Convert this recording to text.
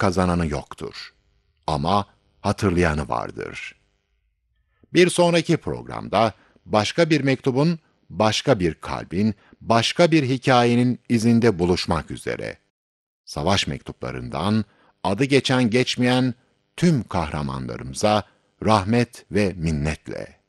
kazananı yoktur. Ama hatırlayanı vardır. Bir sonraki programda başka bir mektubun, başka bir kalbin, başka bir hikayenin izinde buluşmak üzere. Savaş mektuplarından adı geçen geçmeyen tüm kahramanlarımıza rahmet ve minnetle.